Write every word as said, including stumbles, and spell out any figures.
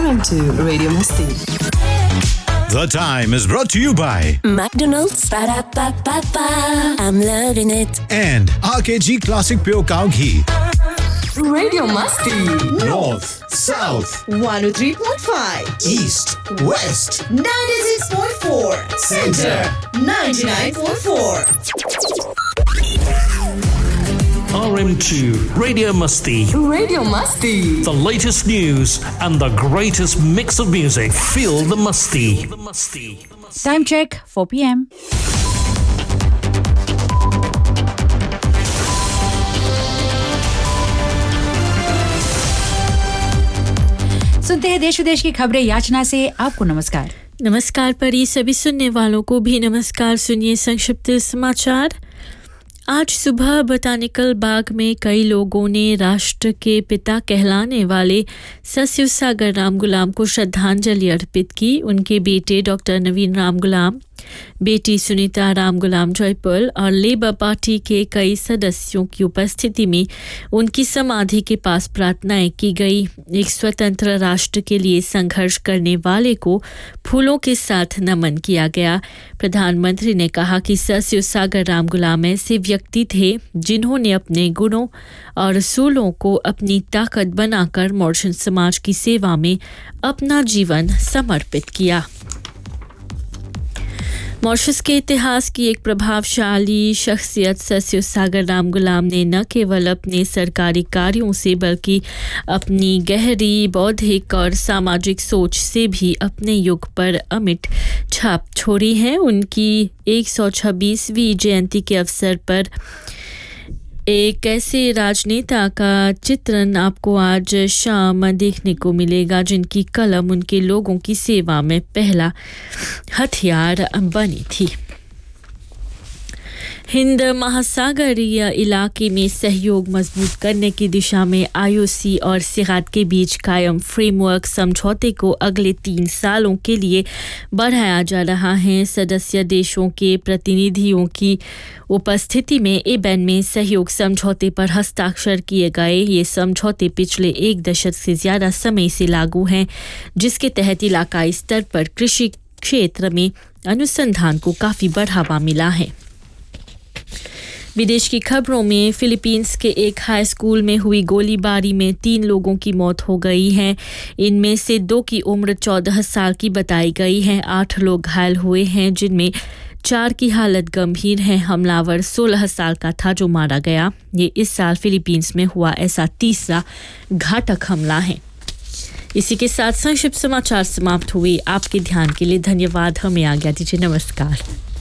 on to Radio Masti. The Time is brought to you by McDonald's. Ba-da-ba-ba-ba. I'm loving it. and R K G Classic Pure Cow Ghee. Radio Masti. North, South, one oh three point five, East, West, ninety-six point four, Center, ninety-nine point four. R M two Radio Masti. Radio Masti. The latest news and the greatest mix of music. Feel the Masti. Time check, four p.m. सुनते हैं देश विदेश की खबरें याचना से। आपको नमस्कार। नमस्कार परी, सभी सुनने वालों को भी नमस्कार। सुनिए संक्षिप्त समाचार। आज सुबह बोटानिकल बाग में कई लोगों ने राष्ट्र के पिता कहलाने वाले सर शिवसागर राम गुलाम को श्रद्धांजलि अर्पित की। उनके बेटे डॉक्टर नवीन राम गुलाम, बेटी सुनीता राम गुलाम जयपुर और लेबर पार्टी के कई सदस्यों की उपस्थिति में उनकी समाधि के पास प्रार्थनाएं की गई। एक स्वतंत्र राष्ट्र के लिए संघर्ष करने वाले को फूलों के साथ नमन किया गया। प्रधानमंत्री ने कहा कि सर शिवसागर राम गुलाम ऐसे व्यक्ति थे जिन्होंने अपने गुणों और असूलों को अपनी ताकत बनाकर मॉरिशस समाज की सेवा में अपना जीवन समर्पित किया। मॉरिशस के इतिहास की एक प्रभावशाली शख्सियत सर शिवसागर राम गुलाम ने न केवल अपने सरकारी कार्यों से बल्कि अपनी गहरी बौद्धिक और सामाजिक सोच से भी अपने युग पर अमिट छाप छोड़ी है। उनकी एक सौ छब्बीसवीं जयंती के अवसर पर एक ऐसे राजनेता का चित्रण आपको आज शाम देखने को मिलेगा जिनकी कलम उनके लोगों की सेवा में पहला हथियार बनी थी। हिंद महासागरीय इलाके में सहयोग मजबूत करने की दिशा में आईओसी और सिगात के बीच कायम फ्रेमवर्क समझौते को अगले तीन सालों के लिए बढ़ाया जा रहा है। सदस्य देशों के प्रतिनिधियों की उपस्थिति में एबेन में सहयोग समझौते पर हस्ताक्षर किए गए। ये समझौते पिछले एक दशक से ज़्यादा समय से लागू हैं, जिसके तहत इलाकाई स्तर पर कृषि क्षेत्र में अनुसंधान को काफ़ी बढ़ावा मिला है। विदेश की खबरों में फिलीपींस के एक हाई स्कूल में हुई गोलीबारी में तीन लोगों की मौत हो गई है। इनमें से दो की उम्र चौदह साल की बताई गई है। आठ लोग घायल हुए हैं, जिनमें चार की हालत गंभीर है। हमलावर सोलह साल का था जो मारा गया। ये इस साल फिलीपींस में हुआ ऐसा तीसरा घातक हमला है। इसी के साथ संक्षिप्त समाचार समाप्त हुए। आपके ध्यान के लिए धन्यवाद। हमें आज्ञा दीजिए। नमस्कार।